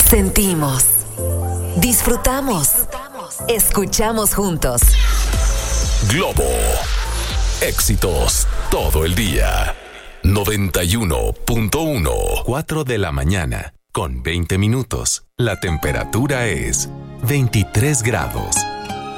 Sentimos, disfrutamos, escuchamos juntos. Globo. Éxitos todo el día. 91.1. 4 de la mañana, con 20 minutos. La temperatura es 23 grados.